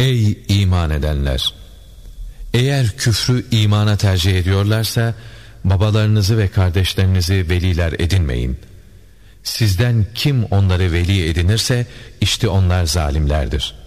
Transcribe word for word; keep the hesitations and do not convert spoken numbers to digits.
Ey iman edenler! Eğer küfrü imana tercih ediyorlarsa, babalarınızı ve kardeşlerinizi veliler edinmeyin. Sizden kim onları veli edinirse, işte onlar zalimlerdir.